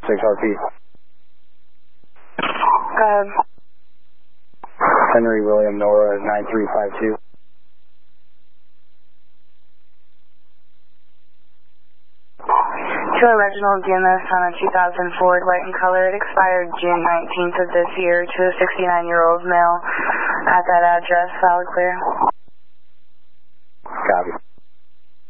6RP. Go ahead. Henry William Nora 9352. To Reginald DMS on a 2000 Ford, white in color. It expired June 19th of this year to a 69-year-old male at that address. Solid clear. Copy.